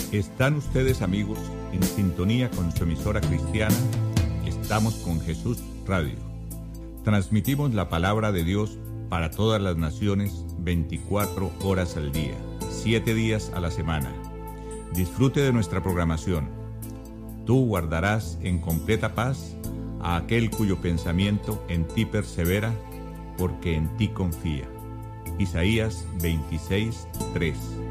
Están ustedes, amigos, en sintonía con su emisora cristiana. Estamos con Jesús Radio. Transmitimos la palabra de Dios para todas las naciones 24 horas al día, 7 días a la semana. Disfrute de nuestra programación. Tú guardarás en completa paz a aquel cuyo pensamiento en ti persevera, porque en ti confía. Isaías 26:3.